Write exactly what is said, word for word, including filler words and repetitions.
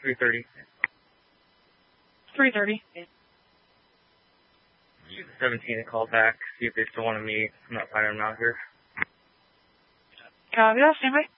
three thirty. three thirty. Shoot the seventeen and call back, see if they still want to meet. I'm not finding them out here. Copy that, stand by.